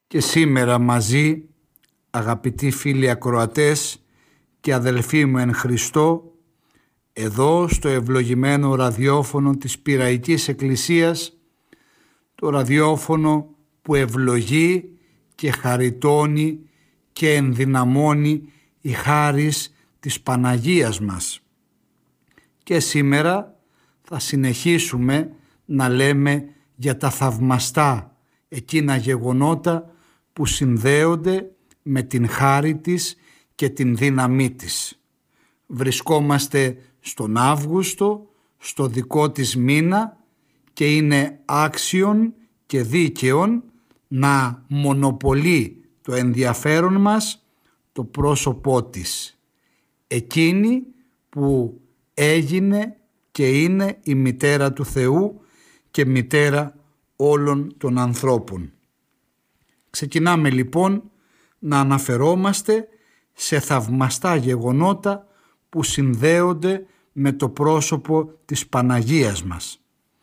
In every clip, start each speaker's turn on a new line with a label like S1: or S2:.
S1: Και σήμερα μαζί, αγαπητοί φίλοι ακροατές και αδελφοί μου εν Χριστώ, εδώ στο ευλογημένο ραδιόφωνο της Πειραϊκής Εκκλησίας, το ραδιόφωνο που ευλογεί και χαριτώνει και ενδυναμώνει η χάρις της Παναγίας μας. Και σήμερα θα συνεχίσουμε να λέμε για τα θαυμαστά εκείνα γεγονότα που συνδέονται με την χάρη της και την δύναμή της. Βρισκόμαστε στον Αύγουστο, στο δικό της μήνα, και είναι άξιον και δίκαιον να μονοπολεί το ενδιαφέρον μας το πρόσωπό της. Εκείνη που έγινε και είναι η μητέρα του Θεού και μητέρα όλων των ανθρώπων. Ξεκινάμε λοιπόν να αναφερόμαστε σε θαυμαστά γεγονότα που συνδέονται με το πρόσωπο της Παναγίας μας.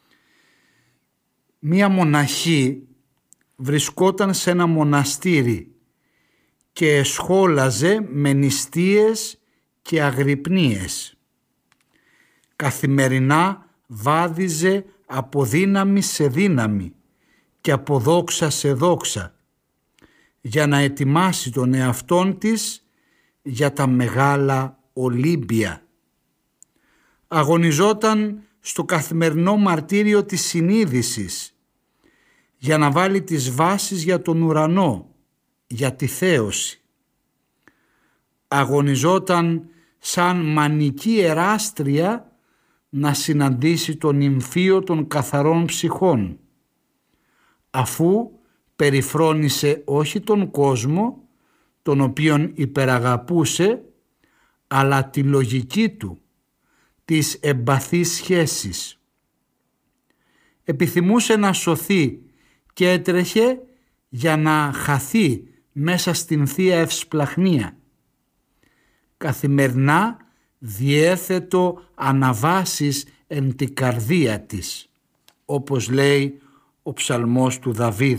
S1: Μία μοναχή βρισκόταν σε ένα μοναστήρι και σχόλαζε με νηστείες και αγρυπνίες. Καθημερινά βάδιζε από δύναμη σε δύναμη και από δόξα σε δόξα για να ετοιμάσει τον εαυτόν της για τα μεγάλα Ολύμπια. Αγωνιζόταν στο καθημερινό μαρτύριο της συνείδησης για να βάλει τις βάσεις για τον ουρανό, για τη θέωση. Αγωνιζόταν σαν μανική εράστρια να συναντήσει τον νυμφίο των καθαρών ψυχών, αφού περιφρόνησε όχι τον κόσμο, τον οποίον υπεραγαπούσε, αλλά τη λογική του, τις εμπαθείς σχέσεις. Επιθυμούσε να σωθεί και έτρεχε για να χαθεί μέσα στην Θεία Ευσπλαχνία. Καθημερινά διέθετο αναβάσεις εν την καρδία της, όπως λέει ο ψαλμός του Δαβίδ.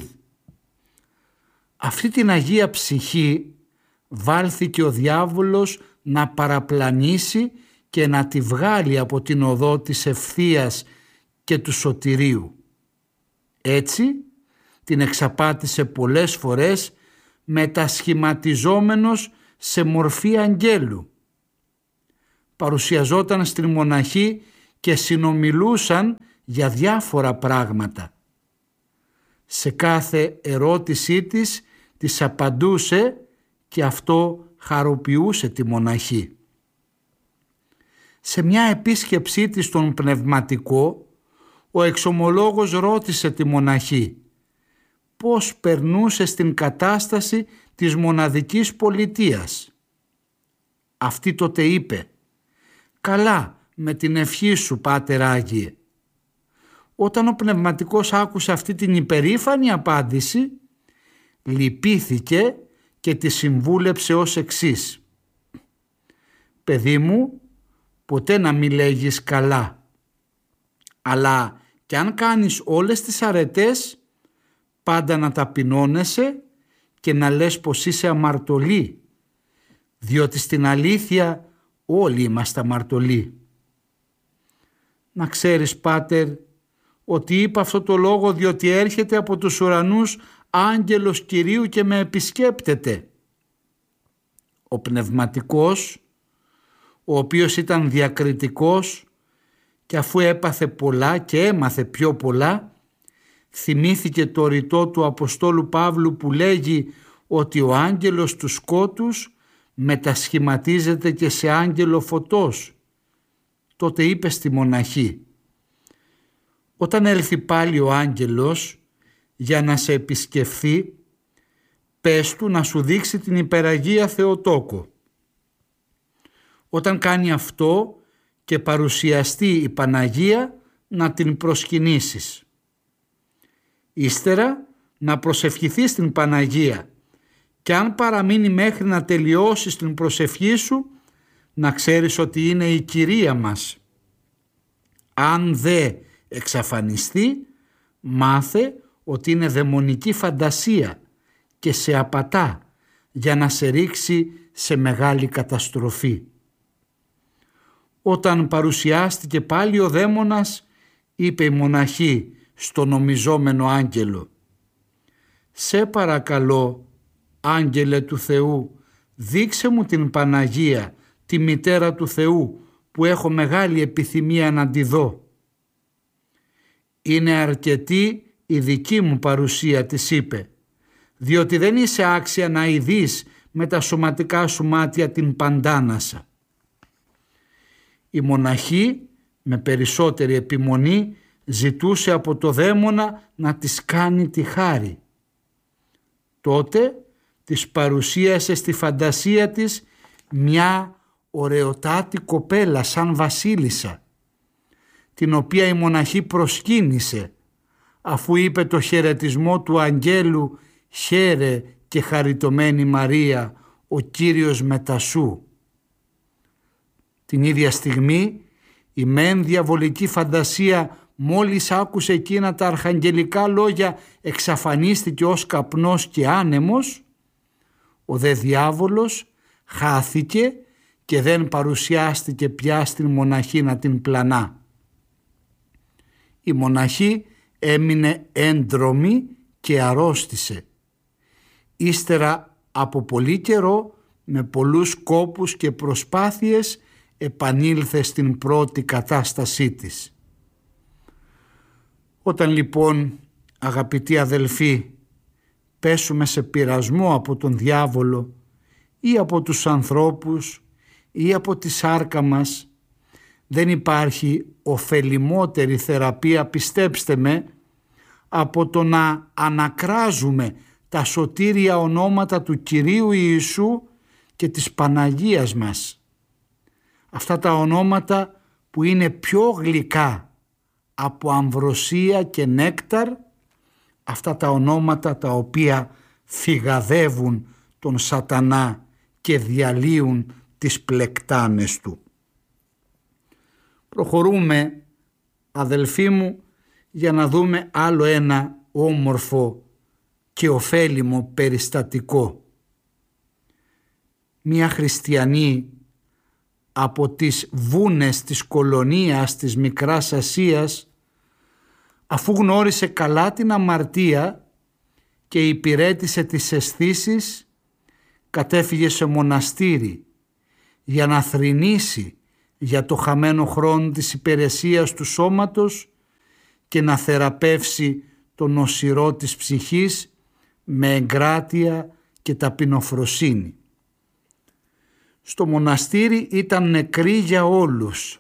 S1: Αυτή την Αγία Ψυχή βάλθηκε ο διάβολος να παραπλανήσει και να τη βγάλει από την οδό της ευθείας και του σωτηρίου. Έτσι την εξαπάτησε πολλές φορές μετασχηματιζόμενος σε μορφή αγγέλου. Παρουσιαζόταν στην μοναχή και συνομιλούσαν για διάφορα πράγματα. Σε κάθε ερώτησή της απαντούσε και αυτό χαροποιούσε τη μοναχή. Σε μια επίσκεψή της στον πνευματικό, ο εξομολόγος ρώτησε τη μοναχή πώς περνούσε στην κατάσταση της μοναδικής πολιτείας. Αυτή τότε είπε «Καλά, με την ευχή σου, Πάτερ Άγιε». Όταν ο πνευματικός άκουσε αυτή την υπερήφανη απάντηση, λυπήθηκε και τη συμβούλεψε ως εξής: «Παιδί μου, ποτέ να μη λέγεις καλά, αλλά κι αν κάνεις όλες τις αρετές, πάντα να ταπεινώνεσαι και να λες πως είσαι αμαρτωλή, διότι στην αλήθεια όλοι είμαστε αμαρτωλοί. Να ξέρεις, Πάτερ, ότι είπα αυτό το λόγο διότι έρχεται από τους ουρανούς άγγελος Κυρίου και με επισκέπτεται». Ο πνευματικός, ο οποίος ήταν διακριτικός και αφού έπαθε πολλά και έμαθε πιο πολλά, θυμήθηκε το ρητό του Αποστόλου Παύλου που λέγει ότι ο άγγελος του σκότους μετασχηματίζεται και σε άγγελο φωτός. Τότε είπε στη μοναχή «Όταν έλθει πάλι ο άγγελος για να σε επισκεφθεί, πες του να σου δείξει την υπεραγία Θεοτόκο. Όταν κάνει αυτό και παρουσιαστεί η Παναγία, να την προσκυνήσεις. Ύστερα να προσευχηθείς την Παναγία και αν παραμείνει μέχρι να τελειώσεις την προσευχή σου, να ξέρεις ότι είναι η Κυρία μας. Αν δε εξαφανιστεί, μάθε ότι είναι δαιμονική φαντασία και σε απατά για να σε ρίξει σε μεγάλη καταστροφή. Όταν παρουσιάστηκε πάλι ο δαίμονας, είπε η μοναχή στο νομιζόμενο άγγελο: «Σε παρακαλώ, άγγελε του Θεού, δείξε μου την Παναγία, τη μητέρα του Θεού, που έχω μεγάλη επιθυμία να τη δω». «Είναι αρκετή η δική μου παρουσία», της είπε, «διότι δεν είσαι άξια να ειδείς με τα σωματικά σου μάτια την παντάνασα». Η μοναχή με περισσότερη επιμονή ζητούσε από το δαίμονα να της κάνει τη χάρη. Τότε της παρουσίασε στη φαντασία της μια ωραιοτάτη κοπέλα σαν βασίλισσα, την οποία η μοναχή προσκύνησε, αφού είπε το χαιρετισμό του αγγέλου «Χαίρε και χαριτωμένη Μαρία, ο Κύριος μετασού». Την ίδια στιγμή η μεν διαβολική φαντασία, μόλις άκουσε εκείνα τα αρχαγγελικά λόγια, εξαφανίστηκε ως καπνός και άνεμος. Ο δε διάβολος χάθηκε και δεν παρουσιάστηκε πια στην μοναχή να την πλανά. Η μοναχή έμεινε έντρομη και αρρώστησε. Ύστερα από πολύ καιρό, με πολλούς κόπους και προσπάθειες, επανήλθε στην πρώτη κατάστασή της. Όταν λοιπόν, αγαπητοί αδελφοί, πέσουμε σε πειρασμό από τον διάβολο ή από τους ανθρώπους ή από τη σάρκα μας, δεν υπάρχει ωφελημότερη θεραπεία, πιστέψτε με, από το να ανακράζουμε τα σωτήρια ονόματα του Κυρίου Ιησού και της Παναγίας μας. Αυτά τα ονόματα που είναι πιο γλυκά από αμβροσία και νέκταρ, αυτά τα ονόματα τα οποία φυγαδεύουν τον σατανά και διαλύουν τις πλεκτάνες του. Προχωρούμε, αδελφοί μου, για να δούμε άλλο ένα όμορφο και ωφέλιμο περιστατικό. Μια χριστιανή από τις βούνες της κολονίας της Μικράς Ασίας, αφού γνώρισε καλά την αμαρτία και υπηρέτησε τις αισθήσεις, κατέφυγε σε μοναστήρι για να θρηνήσει για το χαμένο χρόνο της υπηρεσίας του σώματος και να θεραπεύσει τον νοσηρό της ψυχής με εγκράτεια και ταπεινοφροσύνη. Στο μοναστήρι ήταν νεκροί για όλους.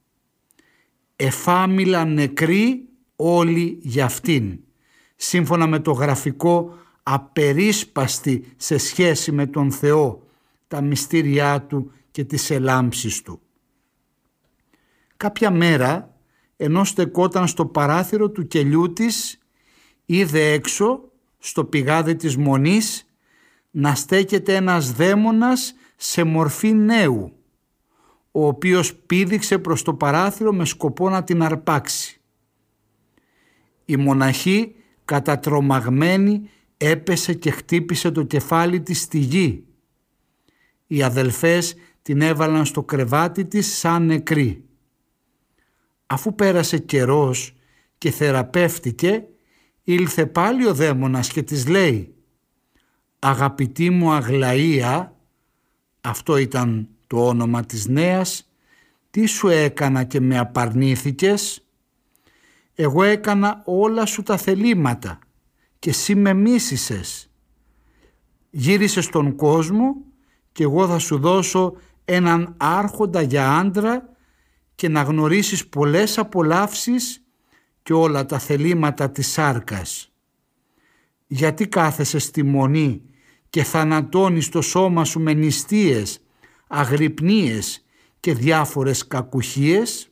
S1: Εφάμιλαν νεκροί όλοι για αυτήν, σύμφωνα με το γραφικό απερίσπαστη σε σχέση με τον Θεό, τα μυστήριά Του και τις ελάμψεις Του. Κάποια μέρα, ενώ στεκόταν στο παράθυρο του κελιού της, είδε έξω, στο πηγάδι της Μονής, να στέκεται ένας δαίμονας σε μορφή νέου, ο οποίος πήδηξε προς το παράθυρο με σκοπό να την αρπάξει. Η μοναχή, κατατρομαγμένη, έπεσε και χτύπησε το κεφάλι της στη γη. Οι αδελφές την έβαλαν στο κρεβάτι της σαν νεκρή. Αφού πέρασε καιρός και θεραπεύτηκε, ήλθε πάλι ο δαίμονας και της λέει: «Αγαπητή μου Αγλαία», αυτό ήταν το όνομα της νέας, «τι σου έκανα και με απαρνήθηκες? Εγώ έκανα όλα σου τα θελήματα και εσύ με μίσησες. Γύρισε στον κόσμο και εγώ θα σου δώσω έναν άρχοντα για άντρα και να γνωρίσεις πολλές απολαύσεις και όλα τα θελήματα της σάρκας. Γιατί κάθεσαι στη μονή και θανατώνεις το σώμα σου με νηστείες, αγρυπνίες και διάφορες κακουχίες?»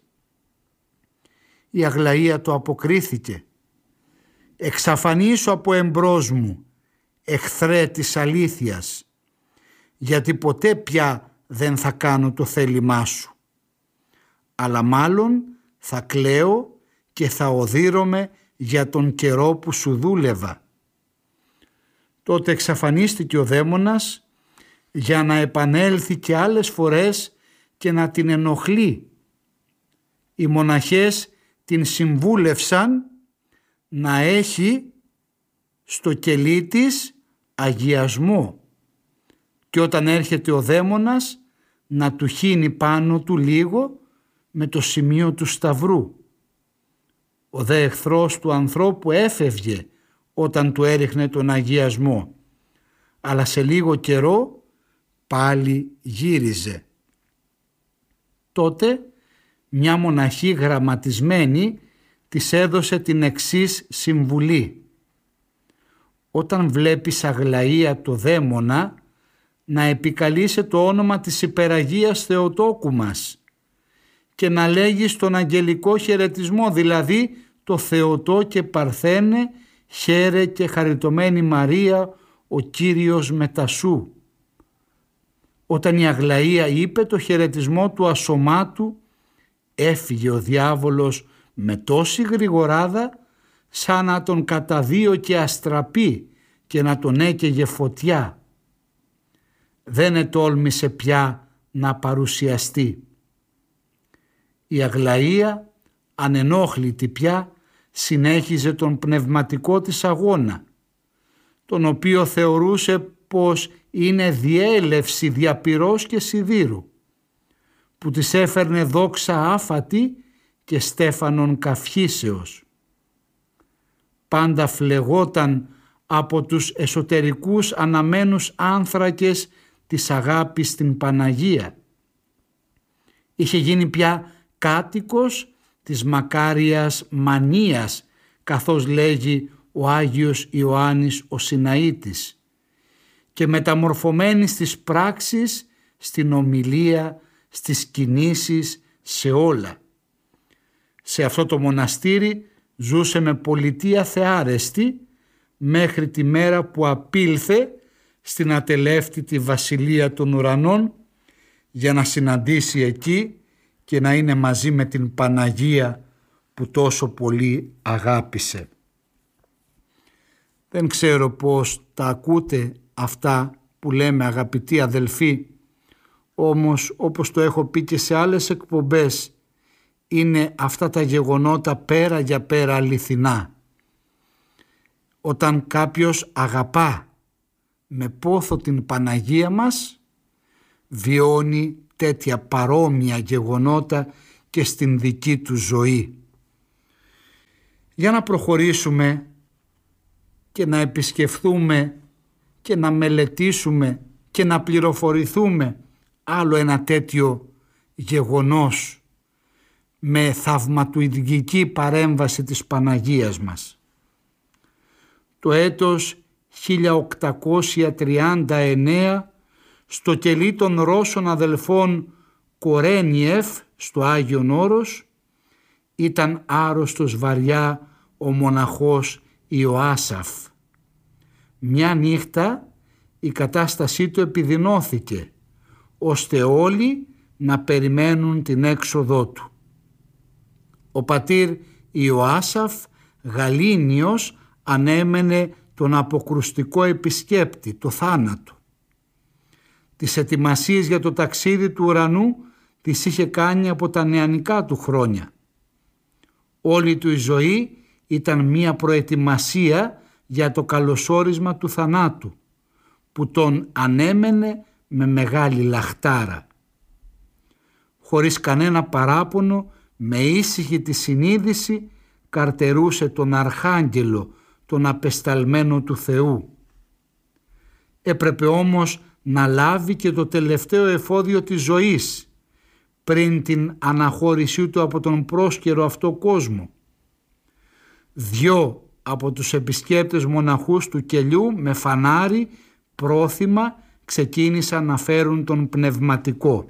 S1: Η Αγλαία το αποκρίθηκε: «Εξαφανίσου από εμπρός μου, εχθρέ της αλήθειας, γιατί ποτέ πια δεν θα κάνω το θέλημά σου. Αλλά μάλλον θα κλαίω και θα οδύρωμαι για τον καιρό που σου δούλευα». Τότε εξαφανίστηκε ο δαίμονας για να επανέλθει και άλλες φορές και να την ενοχλεί. Οι μοναχές την συμβούλευσαν να έχει στο κελί της αγιασμό και όταν έρχεται ο δαίμονας να του χύνει πάνω του λίγο με το σημείο του σταυρού. Ο δε εχθρός του ανθρώπου έφευγε όταν του έριχνε τον αγιασμό, αλλά σε λίγο καιρό πάλι γύριζε. Τότε μια μοναχή γραμματισμένη της έδωσε την εξής συμβουλή: όταν βλέπεις Αγλαία το δαίμονα, να επικαλείσαι το όνομα της υπεραγίας Θεοτόκου μας και να λέγεις τον αγγελικό χαιρετισμό, δηλαδή το Θεοτό και Παρθένε, χαίρε και χαριτωμένη Μαρία, ο Κύριος μετασού. Όταν η Αγλαία είπε το χαιρετισμό του ασωμάτου, έφυγε ο διάβολος με τόση γρηγοράδα σαν να τον καταδύο και αστραπεί και να τον έκαιγε φωτιά. Δεν ετόλμησε πια να παρουσιαστεί. Η Αγλαία, ανενόχλητη πια, συνέχιζε τον πνευματικό της αγώνα, τον οποίο θεωρούσε πως είναι διέλευση διαπυρός και σιδήρου, που της έφερνε δόξα άφατη και στέφανον καυχήσεως. Πάντα φλεγόταν από τους εσωτερικούς αναμένους άνθρακες της αγάπης στην Παναγία. Είχε γίνει πια κάτοικος της μακάριας μανίας, καθώς λέγει ο Άγιος Ιωάννης ο Συναήτης, και μεταμορφωμένη στις πράξεις, στην ομιλία, στις κινήσεις, σε όλα. Σε αυτό το μοναστήρι ζούσε με πολιτεία θεάρεστη μέχρι τη μέρα που απήλθε στην ατελεύτητη βασιλεία των ουρανών για να συναντήσει εκεί και να είναι μαζί με την Παναγία που τόσο πολύ αγάπησε. Δεν ξέρω πώς τα ακούτε αυτά που λέμε, αγαπητοί αδελφοί, όμως όπως το έχω πει και σε άλλες εκπομπές, είναι αυτά τα γεγονότα πέρα για πέρα αληθινά. Όταν κάποιος αγαπά με πόθο την Παναγία μας, βιώνει τέτοια παρόμοια γεγονότα και στην δική του ζωή. Για να προχωρήσουμε και να επισκεφθούμε και να μελετήσουμε και να πληροφορηθούμε άλλο ένα τέτοιο γεγονός με θαυματουργική παρέμβαση της Παναγίας μας. Το έτος 1839 στο κελί των Ρώσων αδελφών Κορένιεφ στο Άγιον Όρος ήταν άρρωστος βαριά ο μοναχός Ιωάσαφ. Μια νύχτα η κατάστασή του επιδεινώθηκε ώστε όλοι να περιμένουν την έξοδό του. Ο πατήρ Ιωάσαφ γαλήνιος ανέμενε τον αποκρουστικό επισκέπτη, το θάνατο. Τις ετοιμασίες για το ταξίδι του ουρανού τις είχε κάνει από τα νεανικά του χρόνια. Όλη του η ζωή ήταν μία προετοιμασία για το καλωσόρισμα του θανάτου, που τον ανέμενε με μεγάλη λαχτάρα. Χωρίς κανένα παράπονο, με ήσυχη τη συνείδηση, καρτερούσε τον Αρχάγγελο, τον απεσταλμένο του Θεού. Έπρεπε όμως να λάβει και το τελευταίο εφόδιο της ζωής πριν την αναχώρησή του από τον πρόσκαιρο αυτό κόσμο. 2 από τους επισκέπτες μοναχούς του κελιού με φανάρι πρόθυμα ξεκίνησαν να φέρουν τον πνευματικό.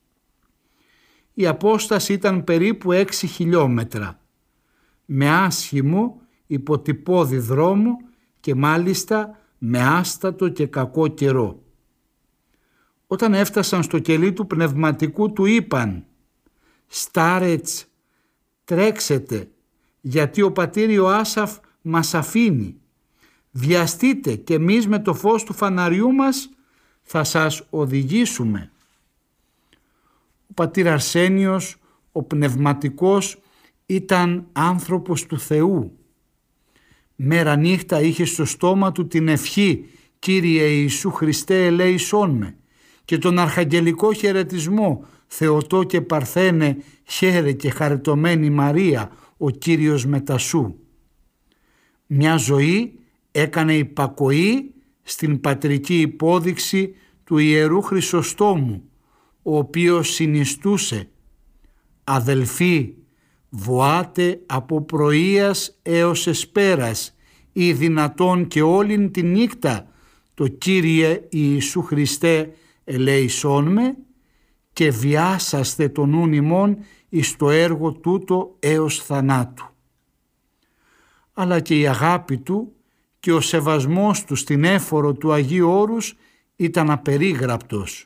S1: Η απόσταση ήταν περίπου 6 χιλιόμετρα, με άσχημο υποτυπώδη δρόμο και μάλιστα με άστατο και κακό καιρό. Όταν έφτασαν στο κελί του πνευματικού του είπαν «Στάρετς, τρέξετε, γιατί ο πατήρ Ιωάσαφ μας αφήνει. Βιαστείτε και εμείς με το φως του φαναριού μας θα σας οδηγήσουμε. Ο πατήρ Αρσένιος, ο πνευματικός, ήταν άνθρωπος του Θεού. Μέρα νύχτα είχε στο στόμα του την ευχή «Κύριε Ιησού Χριστέ ελέησόν με» και τον αρχαγγελικό χαιρετισμό «Θεοτό και Παρθένε, χαίρε και χαριτωμένη Μαρία, ο Κύριος μετασού». Μια ζωή έκανε υπακοή στην πατρική υπόδειξη του Ιερού Χρυσοστόμου, ο οποίος συνιστούσε «Αδελφοί, βοάτε από πρωίας έως εσπέρας ή δυνατόν και όλην τη νύχτα το Κύριε Ιησού Χριστέ ελέησόν με και βιάσαστε τον νουν ημών εις το έργο τούτο έως θανάτου». Αλλά και η αγάπη του και ο σεβασμός του στην έφορο του Αγίου Όρους ήταν απερίγραπτος.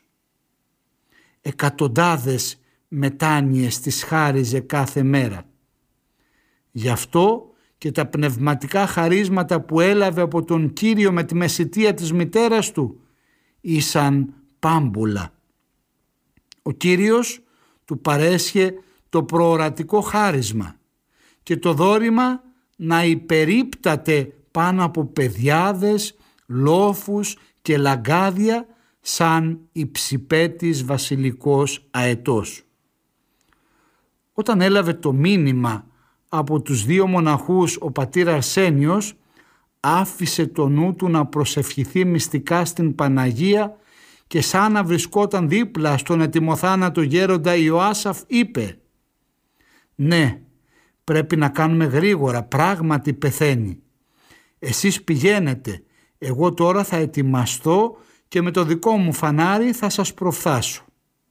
S1: Εκατοντάδες μετάνοιες τις χάριζε κάθε μέρα. Γι' αυτό και τα πνευματικά χαρίσματα που έλαβε από τον Κύριο με τη μεσιτεία της μητέρας του ήσαν πάμπουλα. Ο Κύριος του παρέσχε το προορατικό χάρισμα και το δώρημα να υπερίπταται πάνω από πεδιάδες, λόφους και λαγκάδια σαν υψηπέτης βασιλικός αετός. Όταν έλαβε το μήνυμα από τους δύο μοναχούς ο πατήρ Αρσένιος, άφησε το νου του να προσευχηθεί μυστικά στην Παναγία και σαν να βρισκόταν δίπλα στον ετοιμοθάνατο γέροντα Ιωάσαφ είπε «Ναι, πρέπει να κάνουμε γρήγορα, πράγματι πεθαίνει. Εσείς πηγαίνετε, εγώ τώρα θα ετοιμαστώ και με το δικό μου φανάρι θα σας προφθάσω».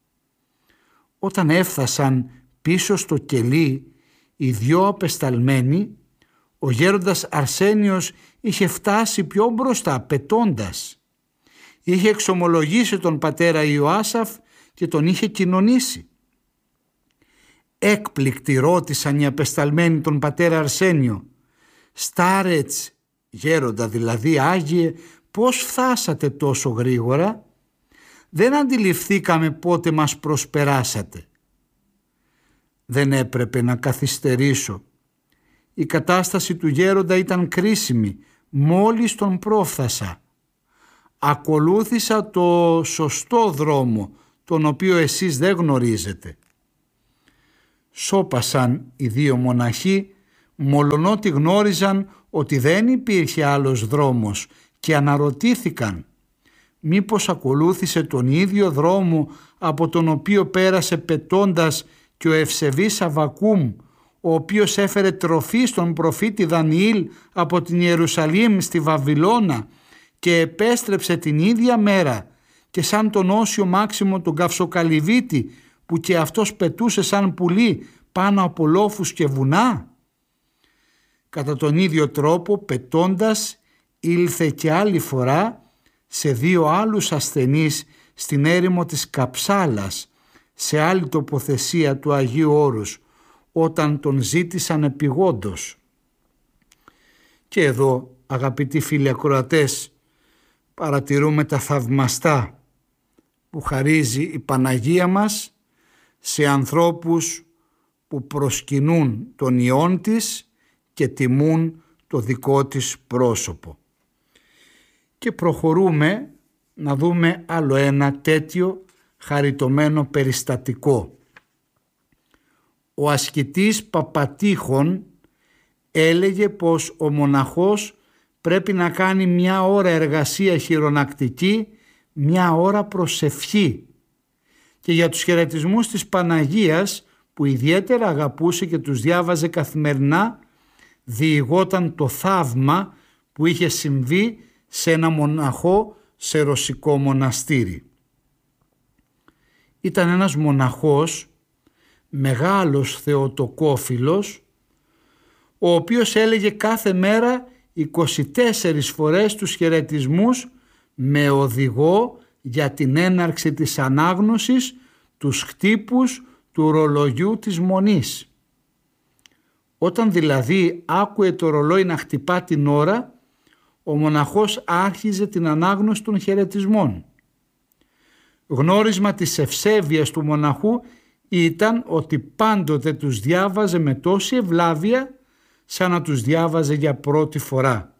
S1: Όταν έφτασαν πίσω στο κελί οι δυο απεσταλμένοι, ο γέροντας Αρσένιος είχε φτάσει πιο μπροστά πετώντας. Είχε εξομολογήσει τον πατέρα Ιωάσαφ και τον είχε κοινωνήσει. Έκπληκτοι ρώτησαν οι απεσταλμένοι τον πατέρα Αρσένιο «Στάρετς, γέροντα δηλαδή Άγιε, πώς φτάσατε τόσο γρήγορα? Δεν αντιληφθήκαμε πότε μας προσπεράσατε». «Δεν έπρεπε να καθυστερήσω. Η κατάσταση του γέροντα ήταν κρίσιμη, μόλις τον πρόφθασα. Ακολούθησα το σωστό δρόμο, τον οποίο εσείς δεν γνωρίζετε». Σώπασαν οι δύο μοναχοί, μολονότι γνώριζαν ότι δεν υπήρχε άλλος δρόμος και αναρωτήθηκαν μήπως ακολούθησε τον ίδιο δρόμο από τον οποίο πέρασε πετώντας και ο ευσεβής Αββακούμ, ο οποίος έφερε τροφή στον προφήτη Δανιήλ από την Ιερουσαλήμ στη Βαβυλώνα και επέστρεψε την ίδια μέρα και σαν τον Όσιο Μάξιμο τον Καυσοκαλυβίτη που και αυτός πετούσε σαν πουλί πάνω από λόφους και βουνά. Κατά τον ίδιο τρόπο πετώντας ήλθε και άλλη φορά σε δύο άλλους ασθενείς στην έρημο της Καψάλας, σε άλλη τοποθεσία του Αγίου Όρους, όταν τον ζήτησαν επιγόντως. Και εδώ, αγαπητοί φίλοι ακροατές, παρατηρούμε τα θαυμαστά που χαρίζει η Παναγία μας σε ανθρώπους που προσκυνούν τον Υιόν της και τιμούν το δικό της πρόσωπο. Και προχωρούμε να δούμε άλλο ένα τέτοιο χαριτωμένο περιστατικό. Ο ασκητής Παπατήχων έλεγε πως ο μοναχός πρέπει να κάνει μια ώρα εργασία χειρονακτική, μια ώρα προσευχή. Και για τους χαιρετισμούς της Παναγίας που ιδιαίτερα αγαπούσε και τους διάβαζε καθημερινά, διηγόταν το θαύμα που είχε συμβεί σε ένα μοναχό σε ρωσικό μοναστήρι. Ήταν ένας μοναχός, μεγάλος θεοτοκόφιλος, ο οποίος έλεγε κάθε μέρα 24 φορές τους χαιρετισμούς με οδηγό για την έναρξη της ανάγνωσης τους χτύπους του ρολογιού της Μονής. Όταν δηλαδή άκουε το ρολόι να χτυπά την ώρα, ο μοναχός άρχιζε την ανάγνωση των χαιρετισμών. Γνώρισμα της ευσέβειας του μοναχού ήταν ότι πάντοτε τους διάβαζε με τόση ευλάβεια σαν να τους διάβαζε για πρώτη φορά.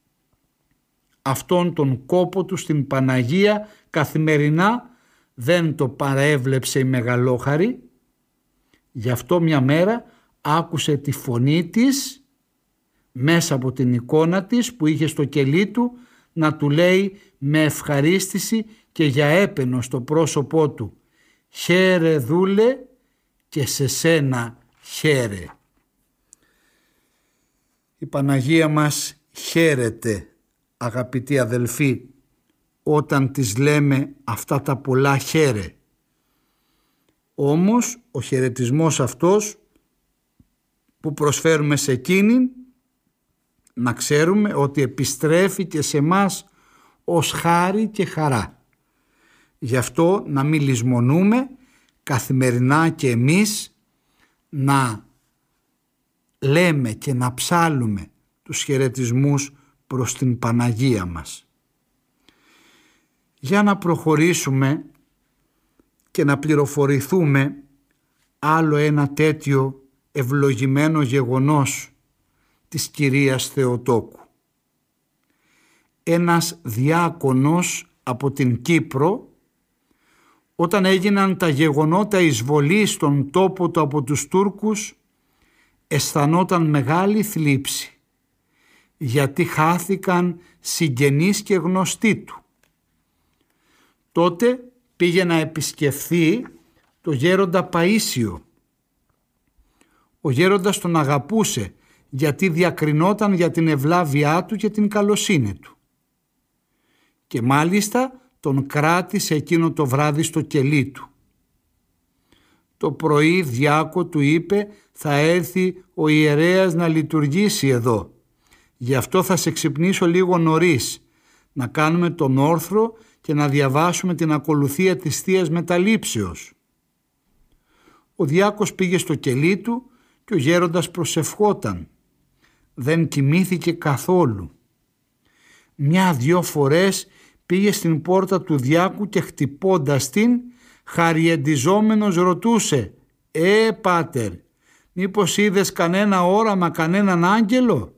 S1: Αυτόν τον κόπο του στην Παναγία καθημερινά δεν το παρέβλεψε η μεγαλόχαρη. Γι' αυτό μια μέρα άκουσε τη φωνή της μέσα από την εικόνα της που είχε στο κελί του να του λέει με ευχαρίστηση και για έπαινο στο πρόσωπό του «Χαίρε δούλε και σε σένα χαίρε». Η Παναγία μας χαίρεται, αγαπητοί αδελφοί, όταν της λέμε αυτά τα πολλά χαίρε. Όμως ο χαιρετισμός αυτός που προσφέρουμε σε εκείνη, να ξέρουμε ότι επιστρέφει και σε μας ως χάρη και χαρά. Γι' αυτό να μην λησμονούμε καθημερινά και εμείς να λέμε και να ψάλουμε τους χαιρετισμούς προς την Παναγία μας. Για να προχωρήσουμε και να πληροφορηθούμε άλλο ένα τέτοιο ευλογημένο γεγονός της Κυρίας Θεοτόκου. Ένας διάκονος από την Κύπρο, όταν έγιναν τα γεγονότα εισβολής στον τόπο του από τους Τούρκους, αισθανόταν μεγάλη θλίψη, γιατί χάθηκαν συγγενείς και γνωστοί του. Τότε πήγε να επισκεφθεί το γέροντα Παΐσιο. Ο γέροντας τον αγαπούσε, γιατί διακρινόταν για την ευλάβειά του και την καλοσύνη του. Και μάλιστα τον κράτησε εκείνο το βράδυ στο κελί του. Το πρωί διάκο του είπε «Θα έρθει ο ιερέας να λειτουργήσει εδώ. Γι' αυτό θα σε ξυπνήσω λίγο νωρίς, να κάνουμε τον όρθρο και να διαβάσουμε την ακολουθία της Θείας Μεταλήψεως». Ο διάκος πήγε στο κελί του και ο γέροντας προσευχόταν. Δεν κοιμήθηκε καθόλου. Μια-δυο φορές πήγε στην πόρτα του διάκου και χτυπώντας την, χαριεντιζόμενος ρωτούσε «Πάτερ, μήπως είδες κανένα όραμα, κανέναν άγγελο?»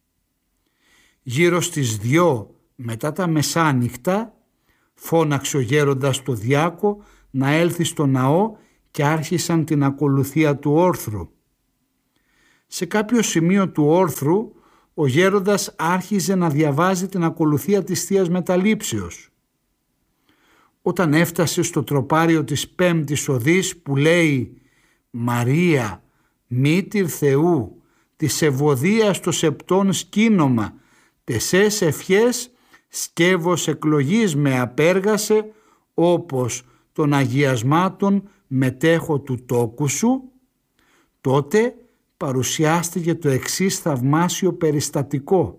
S1: Γύρω στις 2 μετά τα μεσάνυχτα φώναξε ο γέροντας το διάκο να έλθει στο ναό και άρχισαν την ακολουθία του όρθρου. Σε κάποιο σημείο του όρθρου ο γέροντας άρχιζε να διαβάζει την ακολουθία της Θείας Μεταλήψεως. Όταν έφτασε στο τροπάριο της 5ης οδής που λέει «Μαρία, μήτηρ Θεού, της ευωδίας το σεπτόν σκήνομα, τεσές ευχές σκεύος εκλογής με απέργασε, όπως των αγιασμάτων μετέχω του τόκου σου», τότε παρουσιάστηκε το εξής θαυμάσιο περιστατικό.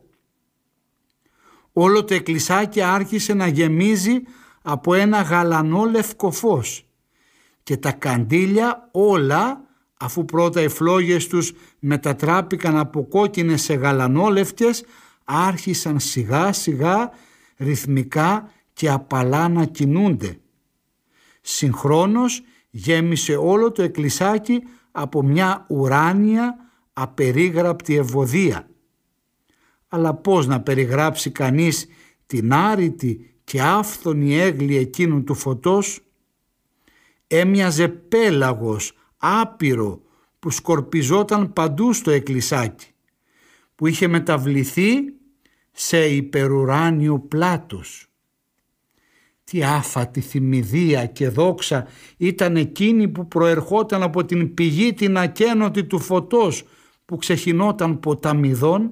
S1: Όλο το εκκλησάκι άρχισε να γεμίζει από ένα γαλανό λευκό φως και τα καντήλια όλα, αφού πρώτα οι φλόγες τους μετατράπηκαν από κόκκινες σε γαλανόλευκες, άρχισαν σιγά σιγά ρυθμικά και απαλά να κινούνται. Συγχρόνως γέμισε όλο το εκκλησάκι από μια ουράνια απερίγραπτη ευωδία. Αλλά πώς να περιγράψει κανείς την άρρητη και άφθονη έγκλη εκείνου του φωτός? Έμοιαζε πέλαγος άπειρο που σκορπιζόταν παντού στο εκκλησάκι, που είχε μεταβληθεί σε υπερουράνιο πλάτος. Τι άφατη θυμηδία και δόξα ήταν εκείνη που προερχόταν από την πηγή την ακένωτη του φωτός που ξεχυνόταν ποταμιδών.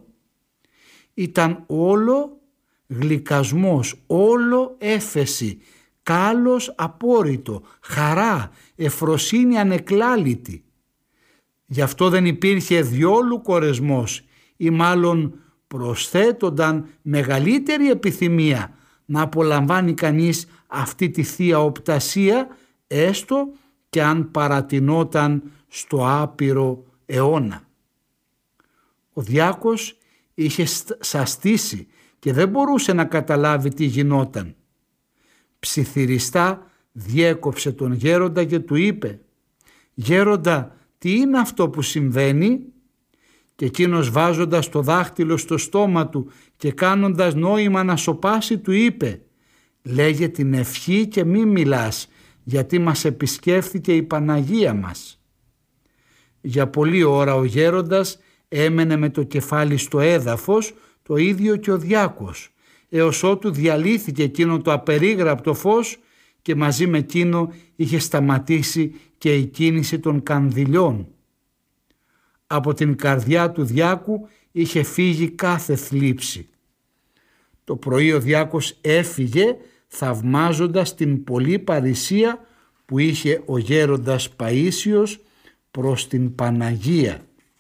S1: Ήταν όλο γλυκασμός, όλο έφεση, κάλος απόρριτο, χαρά, ευφροσύνη ανεκλάλητη. Γι' αυτό δεν υπήρχε διόλου κορεσμός ή μάλλον προσθέτονταν μεγαλύτερη επιθυμία να απολαμβάνει κανείς αυτή τη θεία οπτασία, έστω και αν παρατηνόταν στο άπειρο αιώνα. Ο διάκος είχε σαστήσει και δεν μπορούσε να καταλάβει τι γινόταν. Ψιθυριστά διέκοψε τον γέροντα και του είπε «Γέροντα, τι είναι αυτό που συμβαίνει?» Και εκείνος βάζοντας το δάχτυλο στο στόμα του και κάνοντας νόημα να σωπάσει του είπε «Λέγε την ευχή και μη μιλάς, γιατί μας επισκέφθηκε η Παναγία μας». Για πολλή ώρα ο γέροντας έμενε με το κεφάλι στο έδαφος, το ίδιο και ο διάκος, έως ότου διαλύθηκε εκείνο το απερίγραπτο φως και μαζί με εκείνο είχε σταματήσει και η κίνηση των κανδυλιών. Από την καρδιά του διάκου είχε φύγει κάθε θλίψη. Το πρωί ο διάκος έφυγε θαυμάζοντας την πολλή παρησία που είχε ο γέροντας Παΐσιος προς την Παναγία.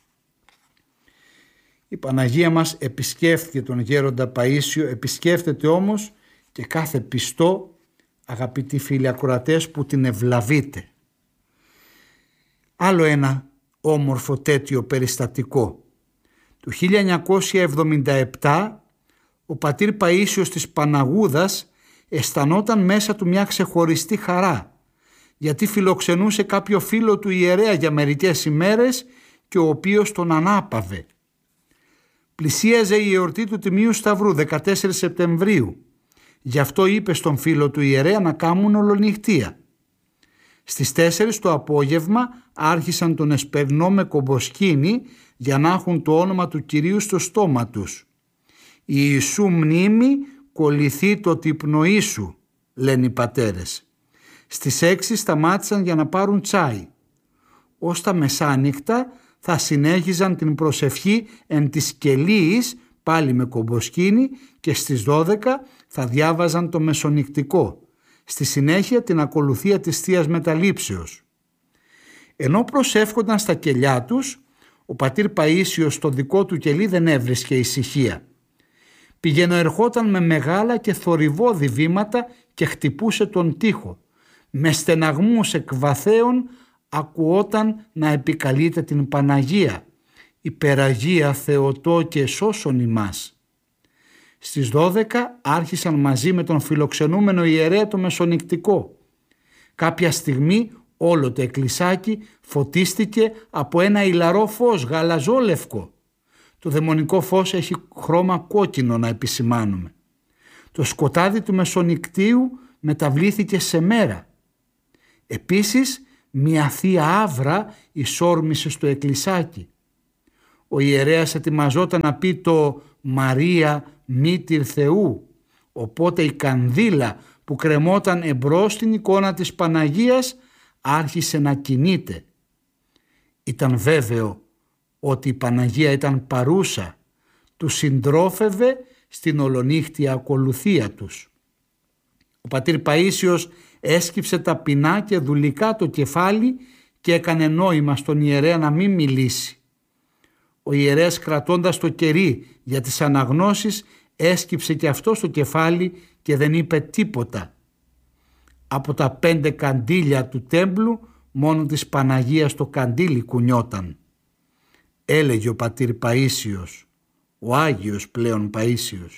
S1: Η Παναγία μας επισκέφθηκε τον γέροντα Παΐσιο, επισκέφτεται όμως και κάθε πιστό, αγαπητοί φίλοι ακροατές, που την ευλαβείτε. Άλλο ένα όμορφο τέτοιο περιστατικό. Το 1977 ο πατήρ Παΐσιος της Παναγούδας αισθανόταν μέσα του μια ξεχωριστή χαρά, γιατί φιλοξενούσε κάποιο φίλο του ιερέα για μερικές ημέρες και ο οποίος τον ανάπαυε. Πλησίαζε η εορτή του Τιμίου Σταυρού 14 Σεπτεμβρίου. Γι' αυτό είπε στον φίλο του ιερέα να κάνουν ολονυχτία. Στις 4 το απόγευμα άρχισαν τον εσπερνό με κομποσκίνη για να έχουν το όνομα του Κυρίου στο στόμα τους. «Η Ιησού μνήμη κολληθεί το τυπνοή σου», λένε οι πατέρες. Στις 6 σταμάτησαν για να πάρουν τσάι. Ως τα μεσάνυχτα θα συνέχιζαν την προσευχή εν της κελίης, πάλι με κομποσκίνη, και στις 12 θα διάβαζαν το μεσονυκτικό. Στη συνέχεια την ακολουθία της Θείας Μεταλήψεως. Ενώ προσεύχονταν στα κελιά τους, ο πατήρ Παΐσιος στο δικό του κελί δεν έβρισκε ησυχία. Πηγαινοερχόταν με μεγάλα και θορυβώδη βήματα και χτυπούσε τον τοίχο. Με στεναγμούς εκ βαθέων ακουόταν να επικαλείται την Παναγία, «Υπεραγία Θεοτό και σώσον ημάς». Στις 12 άρχισαν μαζί με τον φιλοξενούμενο ιερέα το μεσονυκτικό. Κάποια στιγμή όλο το εκκλησάκι φωτίστηκε από ένα ηλαρό φως γαλαζόλευκο. Το δαιμονικό φως έχει χρώμα κόκκινο, να επισημάνουμε. Το σκοτάδι του μεσονυκτίου μεταβλήθηκε σε μέρα. Επίσης μια θεία άβρα εισόρμησε στο εκκλησάκι. Ο ιερέας ετοιμαζόταν να πει το «Μαρία μήτηρ Θεού», οπότε η κανδύλα που κρεμόταν εμπρός στην εικόνα της Παναγίας άρχισε να κινείται. Ήταν βέβαιο ότι η Παναγία ήταν παρούσα, του συντρόφευε στην ολονύχτια ακολουθία τους. Ο πατήρ Παΐσιος έσκυψε ταπεινά και δουλικά το κεφάλι και έκανε νόημα στον ιερέα να μην μιλήσει. Ο ιερέας, κρατώντας το κερί για τις αναγνώσεις, έσκυψε και αυτό το κεφάλι και δεν είπε τίποτα. Από τα 5 καντήλια του τέμπλου μόνο της Παναγίας το καντήλι κουνιόταν. Έλεγε ο πατήρ Παΐσιος, ο Άγιος πλέον Παΐσιος,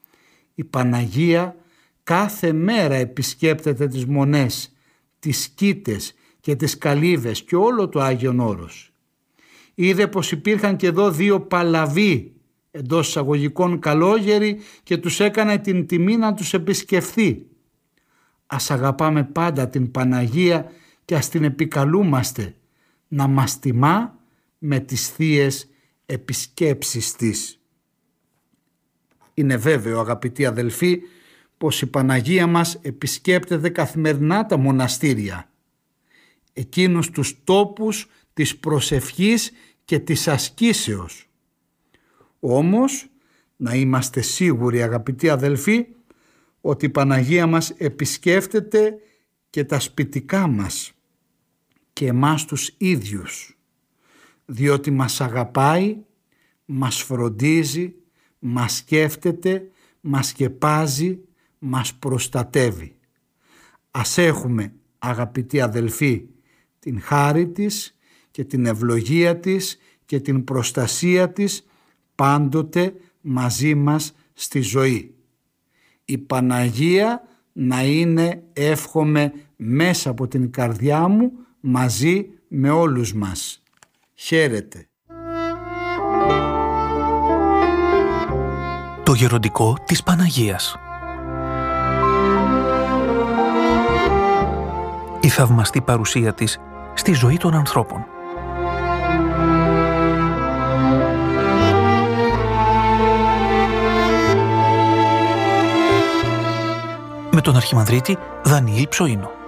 S1: η Παναγία κάθε μέρα επισκέπτεται τις μονές, τις σκήτες και τις καλύβες και όλο το Άγιον Όρος. Είδε πως υπήρχαν και εδώ 2 παλαβοί, εντός εισαγωγικών καλόγεροι, και τους έκανε την τιμή να τους επισκεφθεί. Ας αγαπάμε πάντα την Παναγία και ας την επικαλούμαστε να μας τιμά με τις θείες επισκέψεις της. Είναι βέβαιο, αγαπητοί αδελφοί, πως η Παναγία μας επισκέπτεται καθημερινά τα μοναστήρια, εκείνους τους τόπους της προσευχής και της ασκήσεως. Όμως να είμαστε σίγουροι, αγαπητοί αδελφοί, ότι η Παναγία μας επισκέφτεται και τα σπιτικά μας και εμάς τους ίδιους, διότι μας αγαπάει, μας φροντίζει, μας σκέφτεται, μας σκεπάζει, μας προστατεύει. Ας έχουμε, αγαπητοί αδελφοί, την χάρη της και την ευλογία της και την προστασία της πάντοτε μαζί μας στη ζωή. Η Παναγία να είναι, εύχομαι, μέσα από την καρδιά μου μαζί με όλους μας. Χαίρετε.
S2: Το γεροντικό της Παναγίας. Η θαυμαστή παρουσία της στη ζωή των ανθρώπων. Με τον Αρχιμανδρίτη Δανιήλ Ψοΐνο.